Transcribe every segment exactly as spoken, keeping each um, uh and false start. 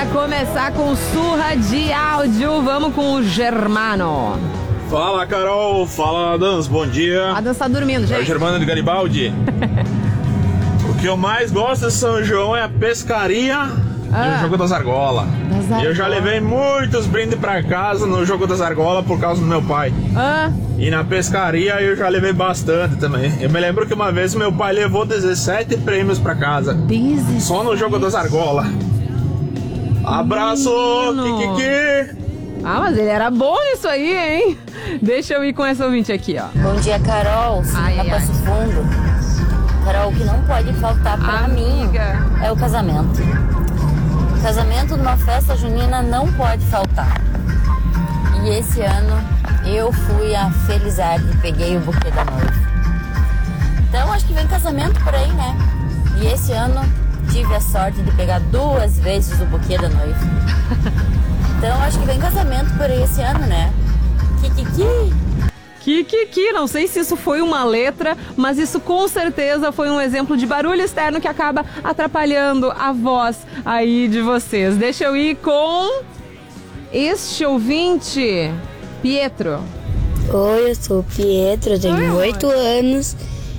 Bora começar com surra de áudio. Vamos com o Germano. Fala, Carol. Fala, Adams. Bom dia. Adams tá dormindo, gente. É o Germano de Garibaldi. O que eu mais gosto de São João é a pescaria ah, e o jogo das argolas. Das eu já levei muitos brindes pra casa no jogo das argolas por causa do meu pai. Ah. E na pescaria eu já levei bastante também. Eu me lembro que uma vez meu pai levou dezessete prêmios pra casa. dezessete. Só no jogo das argolas. Abraço, Kikiki! Ah, mas ele era bom nisso aí, hein? Deixa eu ir com essa ouvinte aqui, ó. Bom dia, Carol. Ai, Passo Fundo. Carol, o que não pode faltar pra Amiga. mim é o casamento. O casamento numa festa junina não pode faltar. E esse ano eu fui a Felizardo e peguei o buquê da noiva. Então acho que vem casamento por aí, né? E esse ano tive a sorte de pegar duas vezes o buquê da noiva. Então acho que vem casamento por aí esse ano, né? Kikiki! Kikiki, não sei se isso foi uma letra, mas isso com certeza foi um exemplo de barulho externo que acaba atrapalhando a voz aí de vocês. Deixa eu ir com este ouvinte, Pietro. Oi, eu sou o Pietro, tenho oito anos.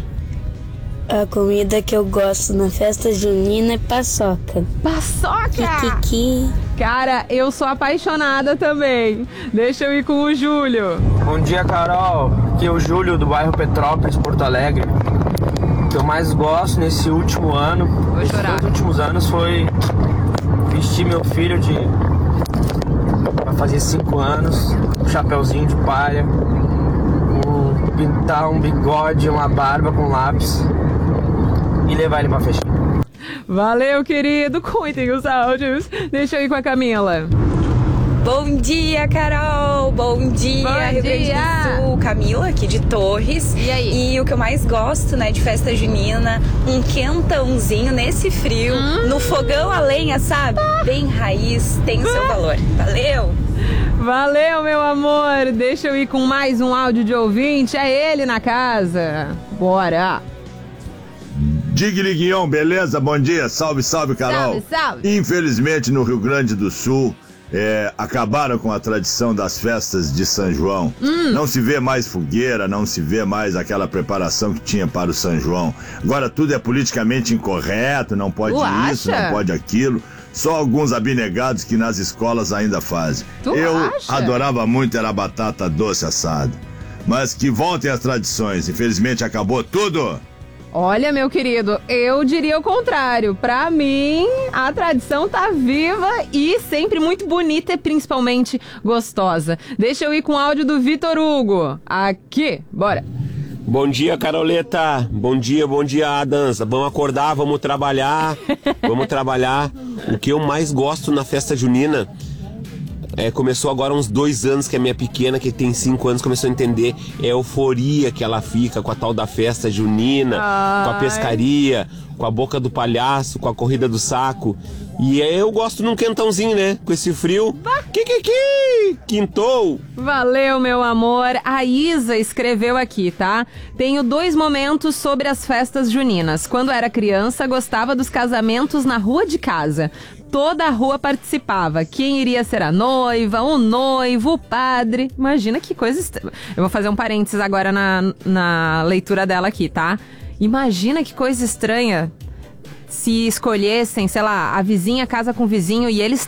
A comida que eu gosto na festa junina é paçoca. Paçoca! Kikiki. Cara, eu sou apaixonada também. Deixa eu ir com o Júlio. Bom dia, Carol. Aqui é o Júlio do bairro Petrópolis, Porto Alegre. O que eu mais gosto nesse último ano, nesses dois últimos anos, foi vestir meu filho de para fazer cinco anos, um chapeuzinho de palha, um, pintar um bigode, uma barba com lápis e levar ele pra fechar. Valeu, querido. Cuidem os áudios. Deixa eu ir com a Camila. Bom dia, Carol. Bom dia, Bom Rio dia. Grande do Sul. Camila, aqui de Torres. E aí? E o que eu mais gosto, né, de festa junina, um quentãozinho nesse frio, hum. no fogão a lenha, sabe? Bem raiz, tem o seu valor. Valeu! Valeu, meu amor. Deixa eu ir com mais um áudio de ouvinte. É ele na casa. Bora! Digli Guion, beleza? Bom dia, salve, salve, Carol. Salve, salve. Infelizmente, no Rio Grande do Sul, é, acabaram com a tradição das festas de São João. Hum. Não se vê mais fogueira, não se vê mais aquela preparação que tinha para o São João. Agora tudo é politicamente incorreto, não pode tu isso, acha? não pode aquilo. Só alguns abnegados que nas escolas ainda fazem. Tu Eu acha? adorava muito, era batata doce assada. Mas que voltem as tradições, infelizmente acabou tudo. Olha, meu querido, eu diria o contrário. Pra mim, a tradição tá viva e sempre muito bonita e principalmente gostosa. Deixa eu ir com o áudio do Vitor Hugo. Aqui, bora. Bom dia, Caroleta. Bom dia, bom dia, Adams. Vamos acordar, vamos trabalhar. Vamos trabalhar. O que eu mais gosto na festa junina... É, começou agora há uns dois anos que a minha pequena, que tem cinco anos, começou a entender a euforia que ela fica com a tal da festa junina, Ai. com a pescaria, com a boca do palhaço, com a corrida do saco. E eu gosto num quentãozinho, né? Com esse frio. Kikiki! Quintou! Valeu, meu amor. A Isa escreveu aqui, tá? Tenho dois momentos sobre as festas juninas. Quando era criança, gostava dos casamentos na rua de casa. Toda a rua participava. Quem iria ser a noiva, o noivo, o padre. Imagina que coisa... Est... Eu vou fazer um parênteses agora na, na leitura dela aqui, tá? Imagina que coisa estranha se escolhessem, sei lá, a vizinha casa com o vizinho e eles